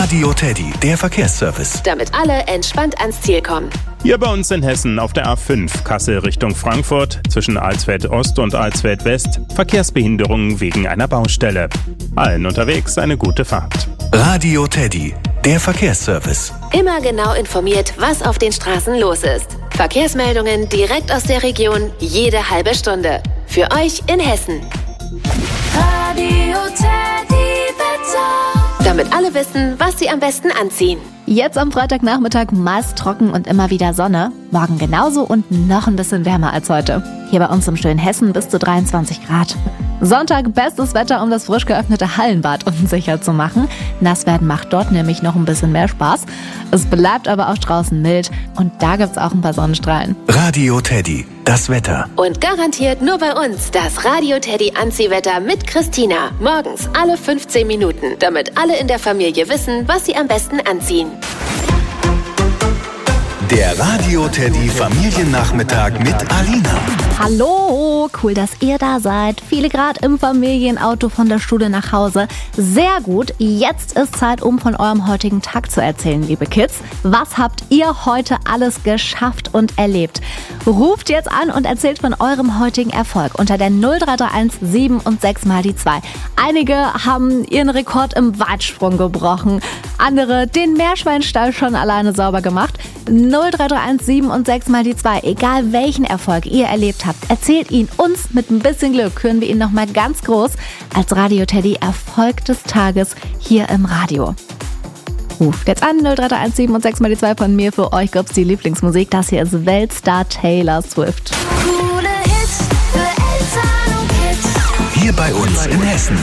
Radio Teddy, der Verkehrsservice. Damit alle entspannt ans Ziel kommen. Hier bei uns in Hessen auf der A5 Kassel Richtung Frankfurt zwischen Alsfeld Ost und Alsfeld West Verkehrsbehinderungen wegen einer Baustelle. Allen unterwegs eine gute Fahrt. Radio Teddy, der Verkehrsservice. Immer genau informiert, was auf den Straßen los ist. Verkehrsmeldungen direkt aus der Region, jede halbe Stunde. Für euch in Hessen. Radio Teddy Wetter. Damit alle wissen, was sie am besten anziehen. Jetzt am Freitagnachmittag meist trocken und immer wieder Sonne. Morgen genauso und noch ein bisschen wärmer als heute. Hier bei uns im schönen Hessen bis zu 23 Grad. Sonntag bestes Wetter, um das frisch geöffnete Hallenbad unsicher zu machen. Nass werden macht dort nämlich noch ein bisschen mehr Spaß. Es bleibt aber auch draußen mild und da gibt's auch ein paar Sonnenstrahlen. Radio Teddy, das Wetter. Und garantiert nur bei uns das Radio Teddy Anziehwetter mit Christina. Morgens alle 15 Minuten, damit alle in der Familie wissen, was sie am besten anziehen. Der Radio Teddy Familiennachmittag mit Alina. Hallo, cool, dass ihr da seid. Viele Grad im Familienauto von der Schule nach Hause. Sehr gut, jetzt ist Zeit, um von eurem heutigen Tag zu erzählen, liebe Kids. Was habt ihr heute alles geschafft und erlebt? Ruft jetzt an und erzählt von eurem heutigen Erfolg unter der 0331 7 und 6 mal die 2. Einige haben ihren Rekord im Weitsprung gebrochen, andere den Meerschweinstall schon alleine sauber gemacht. 0331 7 und 6 mal die 2. Egal welchen Erfolg ihr erlebt habt, erzählt ihn uns. Mit ein bisschen Glück hören wir ihn nochmal ganz groß als Radio Teddy Erfolg des Tages hier im Radio. Ruft jetzt an 0331 7 und 6 mal die 2 von mir. Für euch gibt's die Lieblingsmusik. Das hier ist Weltstar Taylor Swift. Hier bei uns in Hessen.